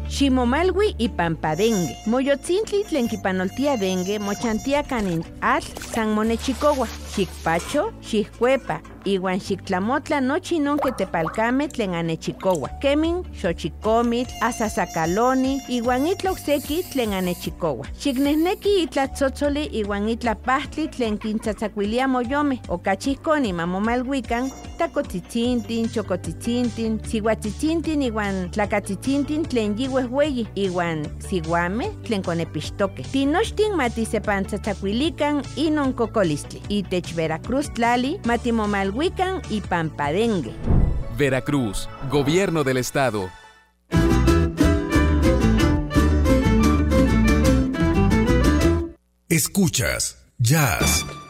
Ximomalwi y Pampadengue. Moyotzintli tlen kipanoltia dengue mochantia kanin atl san monechicowa. Xikpacho, xikuepa, iwan xiktlamotla nochi nonke tepalkame tlen anechicowa. Kemin, xochicomitl, asasacaloni, iwan itla okseki tlen anechicowa. Xiknehneki itla tzotzoli iwan itla pahtli tlen kintzatzakuilia moyome. Okachihkoni mamomalwikan, takotzitzintin, chokotzitzintin, siuatzitzintin iwan tlakatzitzintin tlen yiwehweyi, iwan siuame tlen konepixtoke. Tinochtin matisepantzatzakuilikan inon kokolistli. Itech Veracruz tlali matimomalwikan y Pampadengue. Veracruz, Gobierno del Estado. Escuchas Jazz